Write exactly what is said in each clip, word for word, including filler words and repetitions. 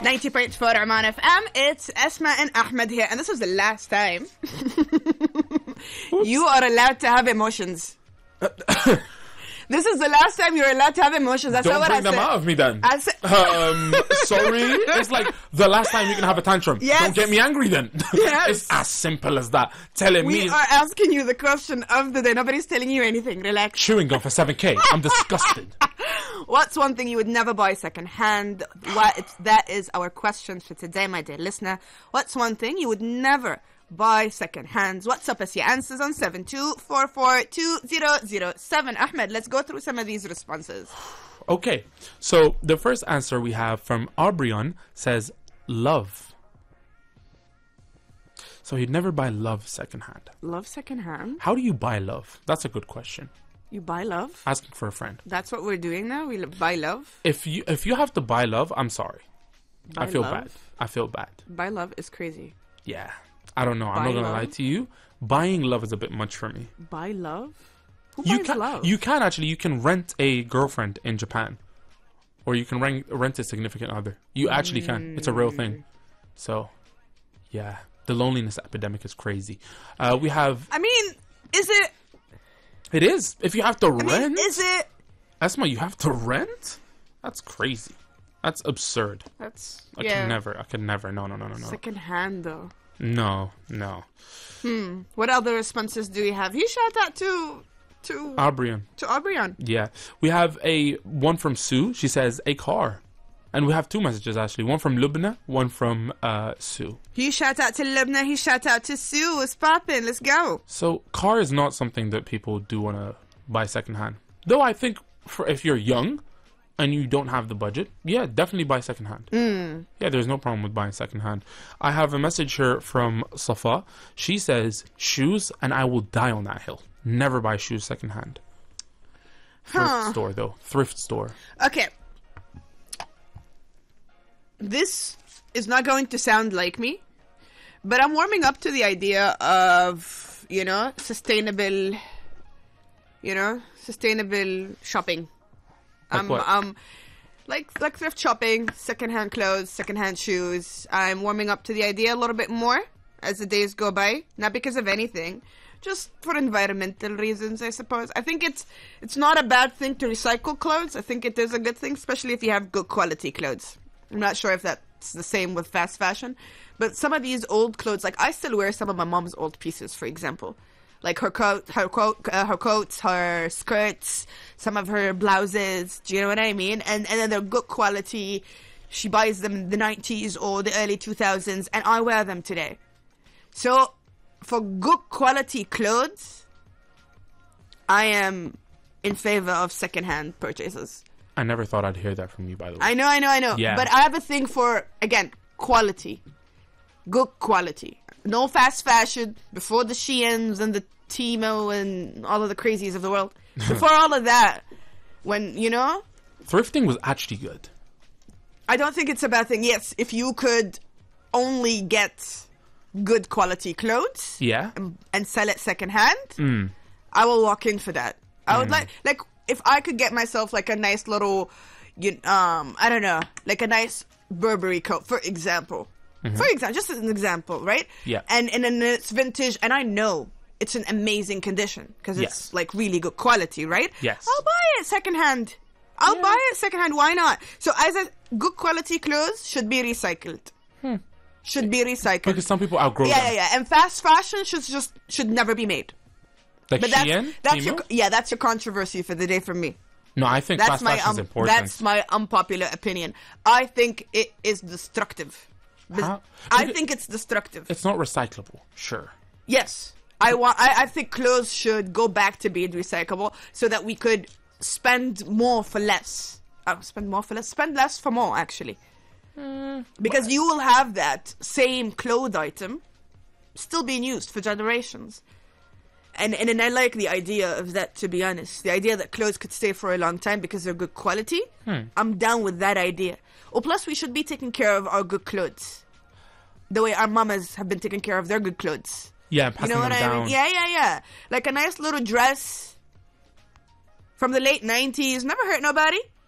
ninety point four Oman F M. It's Esma and Ahmed here, and this is the last time you are allowed to have emotions. This is the last time you're allowed to have emotions. That's Don't not what I bring them said. out of me then. I said, um, sorry. It's like the last time you can have a tantrum. Yes. Don't get me angry then. Yes. It's as simple as that. Telling we me are asking you the question of the day. Nobody's telling you anything. Relax. chewing gum for seven K. I'm disgusted. What's one thing you would never buy secondhand? What it's, that is our question for today, my dear listener. What's one thing you would never buy secondhand? What's up as your answers on seven two four four two zero zero seven. Ahmed, let's go through some of these responses. Okay, so the first answer we have from Aubryon says love. So he'd never buy love secondhand. Love secondhand? How do you buy love? That's a good question. You buy love? Asking for a friend. That's what we're doing now? We lo- buy love? If you if you have to buy love, I'm sorry. Buy I feel love? bad. I feel bad. Buy love is crazy. Yeah. I don't know. I'm Buy not gonna love? lie to you. Buying love is a bit much for me. Buy love? Who You buys can love? you can actually you can rent a girlfriend in Japan, or you can rent rent a significant other. You actually can. It's a real thing. So, yeah, the loneliness epidemic is crazy. Uh, we have I mean, is it... it is if you have to I rent. mean, is it... Esma, you have to rent? That's crazy. That's absurd. That's... I yeah. can never. I can never. No, no, no, no, no. Secondhand, though. No, no. What other responses do we have? You shout out to... To... Aubryon. to Aubryon. Yeah. We have a one from Sue. She says a car. And we have two messages actually. One from Lubna, one from uh, Sue. He shout out to Lubna, he shout out to Sue. What's poppin'? Let's go. So car is not something that people do want to buy secondhand. Though I think for if you're young and you don't have the budget, yeah, definitely buy secondhand. Mm. Yeah, there's no problem with buying secondhand. I have a message here from Safa. She says, shoes and I will die on that hill. Never buy shoes secondhand. Thrift Huh. store though. Thrift store. Okay. This is not going to sound like me, but I'm warming up to the idea of, you know, sustainable, you know, sustainable shopping. Like um, what? um, like like thrift shopping, secondhand clothes, secondhand shoes. I'm warming up to the idea a little bit more as the days go by. Not because of anything, just for environmental reasons, I suppose. I think it's it's not a bad thing to recycle clothes. I think it is a good thing, especially if you have good quality clothes. I'm not sure if that's the same with fast fashion, but some of these old clothes, like I still wear some of my mom's old pieces, for example. Like her coat, her coat, uh, her coats, her skirts, some of her blouses. Do you know what I mean? And and then they're good quality. She buys them in the nineties or the early two thousands, and I wear them today. So, for good quality clothes, I am in favor of secondhand purchases. I never thought I'd hear that from you, by the way. I know, I know, I know. Yeah. But I have a thing for, again, quality. Good quality. No fast fashion. Before the Sheins and the Timo and all of the crazies of the world. Before all of that, when, you know, Thrifting was actually good. I don't think it's a bad thing. Yes, if you could only get good quality clothes Yeah. and, and sell it secondhand, Mm. I will walk in for that. I would like, like, if I could get myself like a nice little, you, um, I don't know, like a nice Burberry coat, for example. For example, just as an example, right? Yeah. And and then it's vintage, and I know it's an amazing condition because it's Yes. like really good quality, right? Yes. I'll buy it secondhand. I'll Yeah. buy it secondhand. Why not? So, as a good quality clothes should be recycled. Should be recycled. Because some people outgrow yeah, them. yeah, yeah. And fast fashion should just should never be made. Like But that's Shein? that's your Temu? yeah, that's your controversy for the day from me. No, I think That's fast my fashion is um, important. that's my unpopular opinion. I think it is destructive. Bes- How? I Because- think it's destructive. It's not recyclable. Sure. Yes, I want. I, I think clothes should go back to being recyclable so that we could spend more for less. Uh, spend more for less. Spend less for more, actually. Because you will have that same clothes item still being used for generations. And, and and I like the idea of that, to be honest. The idea that clothes could stay for a long time because they're good quality. I'm down with that idea. Or plus, we should be taking care of our good clothes. The way our mamas have been taking care of their good clothes. Yeah, You passing know what them I down. mean? Yeah, yeah, yeah. Like a nice little dress from the late nineties. Never hurt nobody.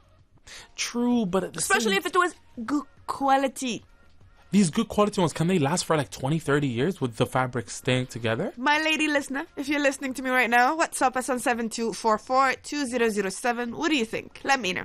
True, but at the Especially same, if it was good quality. these good quality ones, can they last for like twenty, thirty years with the fabric staying together? My lady listener, if you're listening to me right now, what's up? Us on seven two four four, two zero zero seven. What do you think? Let me know.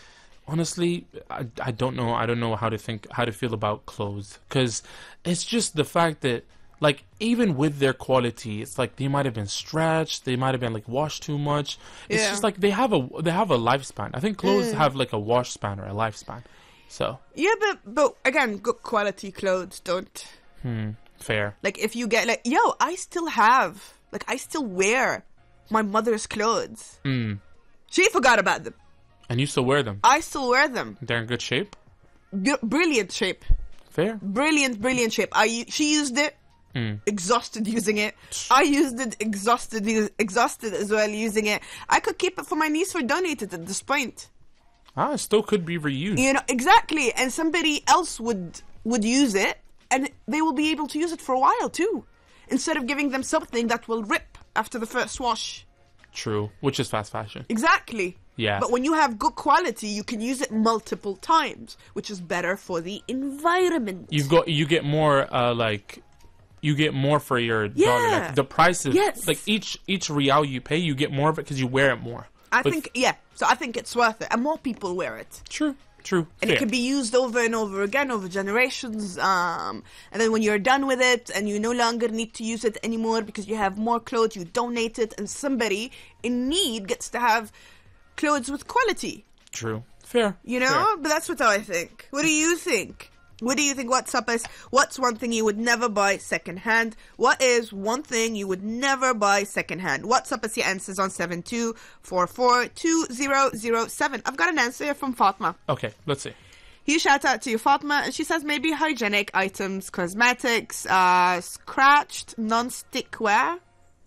Honestly, I, I don't know. I don't know how to think, how to feel about clothes. Because it's just the fact that, like, even with their quality, it's like they might have been stretched, they might have been like washed too much. It's Yeah. just like they have a they have a lifespan. I think clothes have like a wash span or a lifespan. So Yeah, but but again, good quality clothes don't. hmm, fair. Like if you get like, yo, I still have like I still wear my mother's clothes. Mm. She forgot about them. And you still wear them. I still wear them. They're in good shape. G- brilliant shape. Fair. Brilliant, brilliant shape. I u- she used it. Mm. Exhausted using it. I used it exhausted, exhausted as well using it. I could keep it for my niece for donated at this point. Ah, it still could be reused. You know exactly, and somebody else would would use it, and they will be able to use it for a while too, instead of giving them something that will rip after the first wash. True, which is fast fashion. Exactly. Yeah. But when you have good quality, you can use it multiple times, which is better for the environment. You've got you get more uh like you get more for your dollar. Yeah. Like, the price is Yes. like each each real you pay, you get more of it because you wear it more. I But- think, yeah. So I think it's worth it, and more people wear it. True, true. And fair. it can be used over and over again over generations. Um, and then when you're done with it and you no longer need to use it anymore because you have more clothes, you donate it, and somebody in need gets to have clothes with quality. True. Fair. You know? Fair. But that's what I think. What do you think? What do you think? What's up is what's one thing you would never buy secondhand? What is one thing you would never buy secondhand? What's up is your answers on seven two four four two zero zero seven. I've got an answer here from Fatma. Okay, let's see. Huge shout out to you, Fatma, and she says maybe hygienic items, cosmetics, uh, scratched non-stick ware.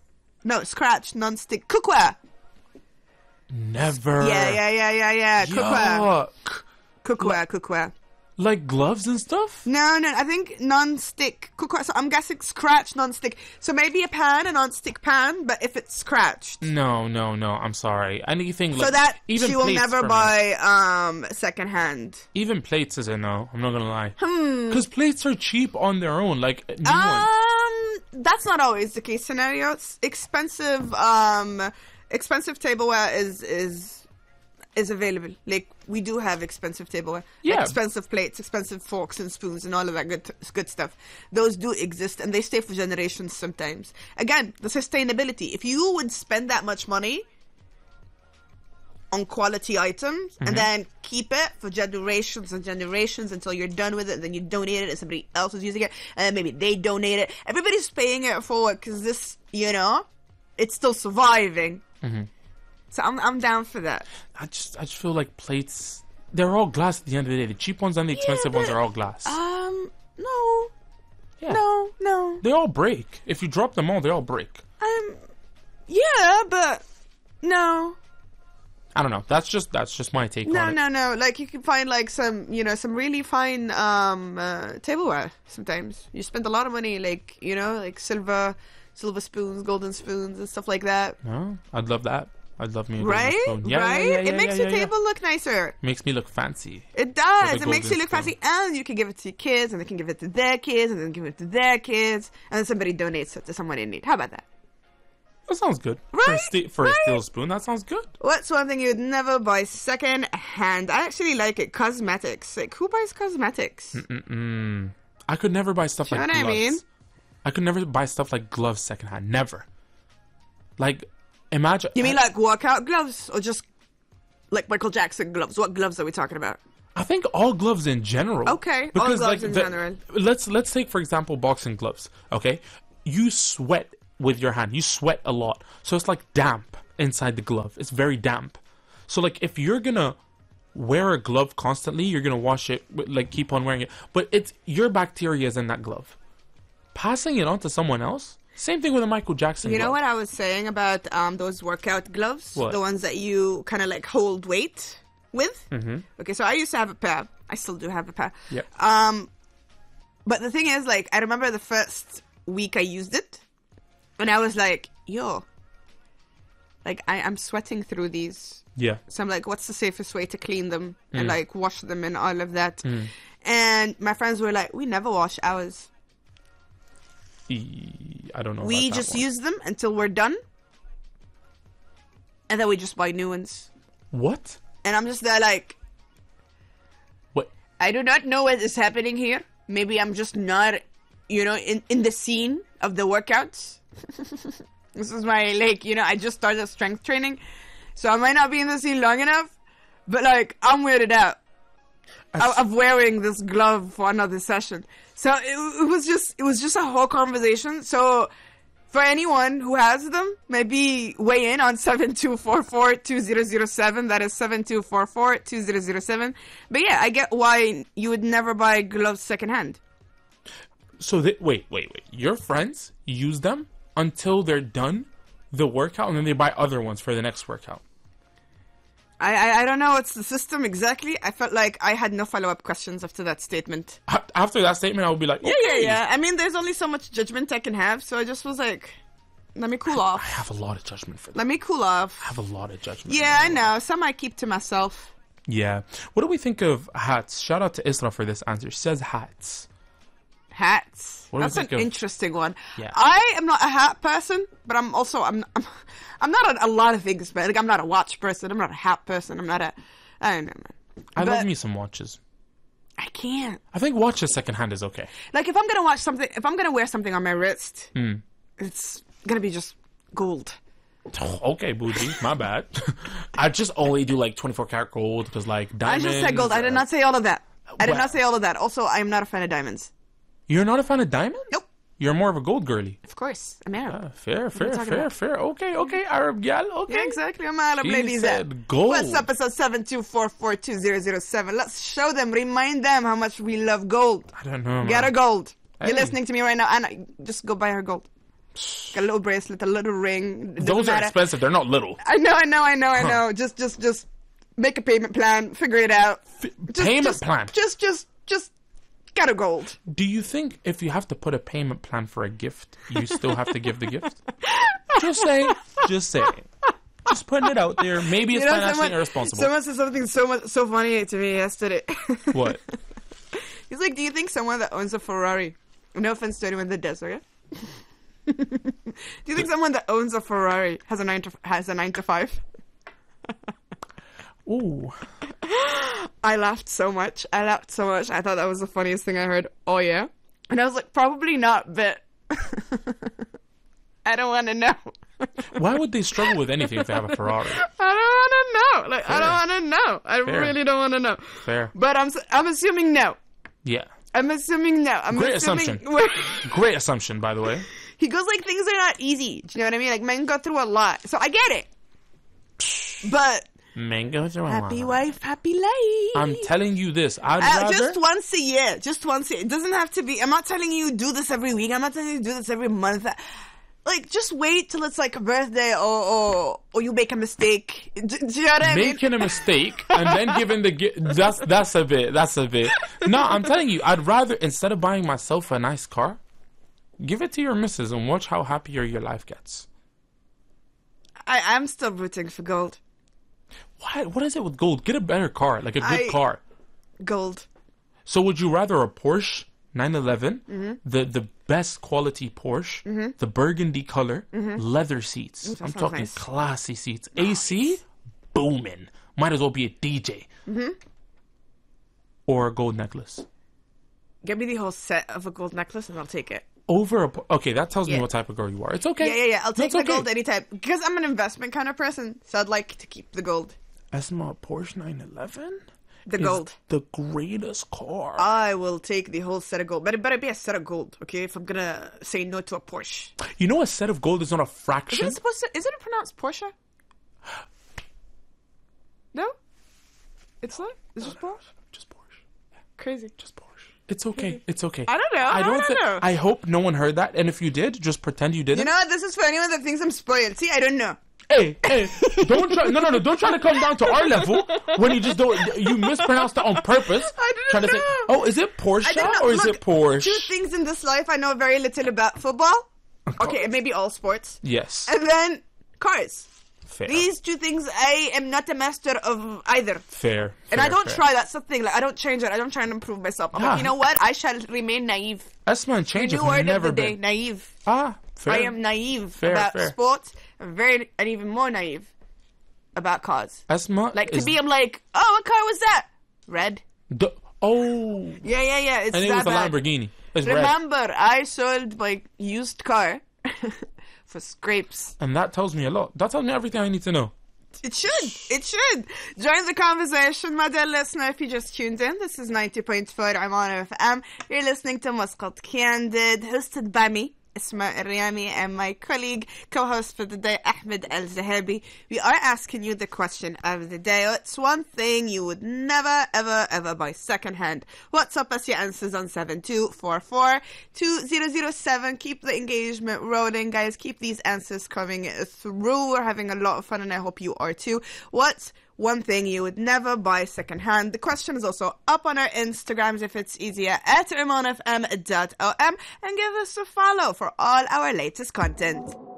No, scratched non-stick cookware. Never. Yeah, yeah, yeah, yeah, yeah. Cookware. Yuck. Cookware, cookware. Like gloves and stuff? No, no, I think non-stick cookware. So I'm guessing scratch non-stick. So maybe a pan, a non-stick pan, but if it's scratched. No, no, no. I'm sorry. Anything So like that even she will plates never for me. buy um secondhand. Even plates is a no. I'm not gonna lie. Hmm. Because plates are cheap on their own. Like new Um, ones. that's not always the case scenario. It's expensive, um, expensive tableware is is is available. Like we do have expensive tableware, like Yeah. expensive plates, expensive forks and spoons, and all of that good good stuff. Those do exist, and they stay for generations. Sometimes, again, the sustainability. If you would spend that much money on quality items and then keep it for generations and generations until you're done with it, and then you donate it and somebody else is using it, and then maybe they donate it. Everybody's paying it forward because this, you know, it's still surviving. Mm-hmm. So I'm I'm down for that. I just I just feel like plates. They're all glass at the end of the day. The cheap ones and the expensive ones but- are all glass. Um, no, yeah. no, no. They all break. If you drop them all, they all break. Um, yeah, but no. I don't know. That's just that's just my take No, on it. no, no. Like you can find like some, you know, some really fine um uh, tableware. Sometimes you spend a lot of money, like you know, like silver, silver spoons, golden spoons, and stuff like that. No, I'd love that. I'd love me a golden Right, spoon. Yeah, right. yeah, yeah, it makes yeah, your yeah, yeah. table look nicer. Makes me look fancy. It does. With a It makes you golden look spoon. fancy, and you can give it to your kids, and they can give it to their kids, and then give it to their kids, and then somebody donates it to someone in need. How about that? That sounds good. For a, Right, sta- for right. a steel spoon, that sounds good. What's one thing you would never buy second hand? I actually like it. Cosmetics. Like, who buys cosmetics? Mm-mm. I could never buy stuff Do you like know what I gloves. mean? I could never buy stuff like gloves secondhand. Never. Like, imagine. You mean like workout gloves, or just like Michael Jackson gloves? What gloves are we talking about? I think all gloves in general. Okay, all gloves in general. Let's let's take for example boxing gloves. Okay, you sweat with your hand. You sweat a lot, so it's like damp inside the glove. It's very damp. So like if you're gonna wear a glove constantly, you're gonna wash it, like keep on wearing it. But it's your bacteria is in that glove. Passing it on to someone else. Same thing with a Michael Jackson. You know glove. what I was saying about um those workout gloves? What? The ones that you kind of like hold weight with? Mm-hmm. Okay, so I used to have a pair. I still do have a pair. Yep. Um, but the thing is, like, I remember the first week I used it, and I was like, yo, like I, I'm sweating through these. Yeah. So I'm like, what's the safest way to clean them and Mm. like wash them and all of that? Mm. And my friends were like, we never wash ours. E- I don't know. We about that just one. use them until we're done. And then we just buy new ones. What? And I'm just there like, What? I do not know what is happening here. Maybe I'm just not, you know, in, in the scene of the workouts. This is my, like, you know, I just started strength training. So I might not be in the scene long enough. But, like, I'm weirded out I- of wearing this glove for another session. So it, it was just, it was just a whole conversation. So for anyone who has them, maybe weigh in on seven two four four, two zero zero seven. That is seven two four four, two zero zero seven. But yeah, I get why you would never buy gloves secondhand. So they, wait, wait, wait. Your friends use them until they're done the workout, and then they buy other ones for the next workout. I, I, I don't know what's the system exactly. I felt like I had no follow-up questions after that statement. A- After that statement, I would be like, okay. Yeah, yeah, yeah. I mean, there's only so much judgment I can have, so I just was like, let me cool I off. have a lot of judgment for that. Let me cool off. I have a lot of judgment. Yeah, I know. Some I keep to myself. Yeah. What do we think of hats? Shout out to Isra for this answer. She says hats. Hats. What do you That's an think of- interesting one. Yeah. I am not a hat person, but I'm also I'm I'm, I'm not a, a lot of things. But like, I'm not a watch person. I'm not a hat person. I'm not a. I don't know, man. I But love me some watches. I can't. I think watches secondhand is okay. Like if I'm gonna watch something, if I'm gonna wear something on my wrist, Hmm. it's gonna be just gold. Okay, bougie, my bad. I just only do like twenty-four karat gold because like I diamonds. just said gold. I did uh, not say all of that. I did Well- not say all of that. Also, I am not a fan of diamonds. You're not a fan of diamonds? Nope. You're more of a gold girly. Of course, I'm Arab. Ah, fair, are you fair, talking fair, about? fair. Okay, okay, Arab gal. Okay. Yeah, exactly. I'm Arab, She ladies. said gold. What's up? Episode seven two four four two zero zero seven. Let's show them, remind them how much we love gold. I don't know. Get man. her gold. Hey. You're listening to me right now, and just go buy her gold. Get a little bracelet, a little ring. It doesn't Those are matter. expensive. They're not little. I know, I know, I know, I know. Just, just, just make a payment plan. Figure it out. Just, payment just, plan. Just, just, just get her gold. Do you think if you have to put a payment plan for a gift, you still have to give the gift? Just saying. Just saying. Just putting it out there. Maybe it's You know, financially someone, irresponsible. someone said something so much, so funny to me yesterday. What? He's like, "Do you think someone that owns a Ferrari?" No offense to anyone that does, okay? Do you think someone that owns a Ferrari has a nine to has a nine to five? Ooh. I laughed so much. I laughed so much. I thought that was the funniest thing I heard. Oh yeah, and I was like, probably not, but I don't want to know. Why would they struggle with anything if they have a Ferrari? I don't want to know. Like Fair. I don't want to know. I Fair. really don't want to know. Fair. But I'm s- I'm assuming no. Yeah. I'm assuming no. I'm Great assuming assumption. Great assumption, by the way. He goes like things are not easy. Do you know what I mean? Like men go through a lot, so I get it. But Mango through a happy lot. wife, happy life. I'm telling you this. I'd Uh, rather... just once a year. Just once a year. It doesn't have to be. I'm not telling you do this every week. I'm not telling you do this every month. Like, just wait till it's like a birthday or or, or you make a mistake. Do, do you know what I mean? Making a mistake and then giving the gift. That's, that's a bit. That's a bit. No, I'm telling you, I'd rather, instead of buying myself a nice car, give it to your missus and watch how happier your life gets. I, I'm still rooting for gold. What? What is it with gold? Get a better car, like a good I- car. Gold. So would you rather a Porsche nine eleven, Mm-hmm. the the best quality Porsche, the burgundy color, leather seats. that I'm sounds talking nice. classy seats. A C, booming. Might as well be a D J. Mm-hmm. Or a gold necklace. Give me the whole set of a gold necklace and I'll take it. Over a... Po- Okay, that tells me Yeah. what type of girl you are. It's okay. Yeah, yeah, yeah. I'll No, take it's the okay. gold anytime. Because I'm an investment kind of person, so I'd like to keep the gold. Esma, Porsche nine eleven? The is gold. the greatest car. I will take the whole set of gold. But it better be a set of gold, okay? If I'm gonna say no to a Porsche. You know a set of gold is not a fraction? Is it supposed to... Is it pronounced Porsche? No? It's not? It's just Porsche? Just Porsche. Crazy. Just Porsche. It's okay. It's okay. I don't know. I don't thi- know. I hope no one heard that. And if you did, just pretend you didn't. You know what? This is for anyone that thinks I'm spoiled. See, I don't know. Hey, hey, don't try. No, no, no. Don't try to come down to our level when you just don't. You mispronounced it on purpose. I didn't Trying to say, know. oh, is it I Porsche don't know. or is Look, it Porsche? Two things in this life I know very little about: football. Okay, maybe all sports. Yes. And then cars. Fair. These two things, I am not a master of either. Fair. And fair, I don't fair. try. That's the thing. Like, I don't change it. I don't try and improve myself. I'm Yeah. like, you know what? I shall remain naive. Esma and The change new has word never of the day, been. naive. Ah, fair. I am naive Fair, about fair. sports. I'm very, and even more naive about cars. Esma Like, is to me, I'm like, oh, what car was that? Red. the- oh, Yeah, yeah, yeah. It's and it that was a bad. Lamborghini. It's red. Remember, I sold my used car for scrapes. And that tells me a lot. That tells me everything I need to know. It should. It should. Join the conversation, my dear listener, if you just tuned in. This is ninety point four I'm on F M. You're listening to Muscat Candid, hosted by me, Isma Riyami, and my colleague, co-host for the day, Ahmed Al-Zahabi. We are asking you the question of the day. What's one thing you would never, ever, ever buy secondhand? What's up as your answers on seven two four four two zero zero seven. Keep the engagement rolling, guys. Keep these answers coming through. We're having a lot of fun, and I hope you are too. What's one thing you would never buy secondhand? The question is also up on our Instagrams if it's easier, at imonfm dot o m, and give us a follow for all our latest content.